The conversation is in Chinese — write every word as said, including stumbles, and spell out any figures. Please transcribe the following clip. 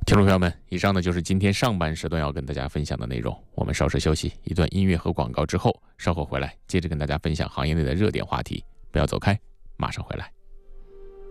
听众朋友们，以上呢就是今天上半时段要跟大家分享的内容。我们稍事休息，一段音乐和广告之后，稍后回来接着跟大家分享行业内的热点话题。不要走开，马上回来。